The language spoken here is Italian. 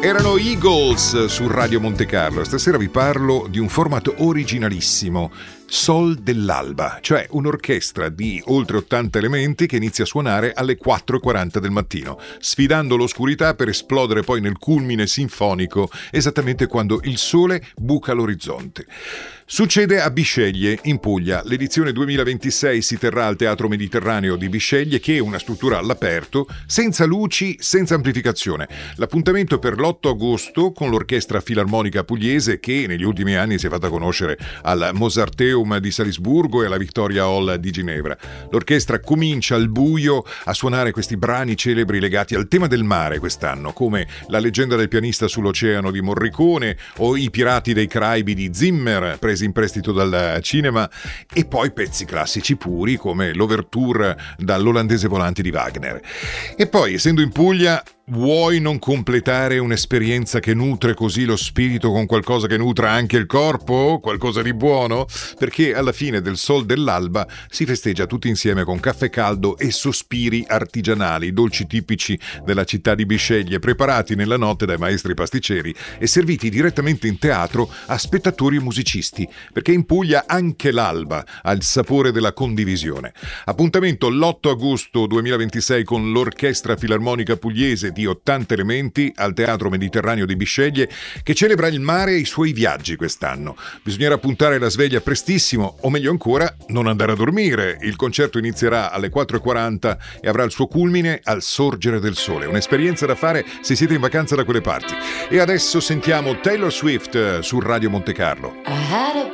Erano Eagles su Radio Monte Carlo. Stasera vi parlo di un formato originalissimo, Sol dell'Alba, cioè un'orchestra di oltre 80 elementi che inizia a suonare alle 4:40 del mattino, sfidando l'oscurità per esplodere poi nel culmine sinfonico esattamente quando il sole buca l'orizzonte. Succede a Bisceglie, in Puglia. L'edizione 2026 si terrà al Teatro Mediterraneo di Bisceglie, che è una struttura all'aperto, senza luci, senza amplificazione. L'appuntamento per l'8 agosto con l'Orchestra Filarmonica Pugliese, che negli ultimi anni si è fatta conoscere al Mozarteum di Salisburgo e alla Victoria Hall di Ginevra. L'orchestra comincia al buio a suonare questi brani celebri legati al tema del mare quest'anno, come La leggenda del pianista sull'oceano di Morricone o I pirati dei Caraibi di Zimmer, presi in prestito dal cinema, e poi pezzi classici puri come l'Ouverture dall'Olandese volante di Wagner. E poi, essendo in Puglia, vuoi non completare un'esperienza che nutre così lo spirito con qualcosa che nutra anche il corpo? Qualcosa di buono? Perché alla fine del Sol dell'Alba si festeggia tutti insieme con caffè caldo e sospiri artigianali, dolci tipici della città di Bisceglie, preparati nella notte dai maestri pasticceri e serviti direttamente in teatro a spettatori e musicisti, perché in Puglia anche l'alba ha il sapore della condivisione. Appuntamento l'8 agosto 2026 con l'Orchestra Filarmonica Pugliese di 80 elementi al Teatro Mediterraneo di Bisceglie, che celebra il mare e i suoi viaggi quest'anno. Bisognerà puntare la sveglia prestissimo, o meglio ancora non andare a dormire. Il concerto inizierà alle 4:40 e avrà il suo culmine al sorgere del sole, un'esperienza da fare se siete in vacanza da quelle parti. E adesso sentiamo Taylor Swift su Radio Monte Carlo.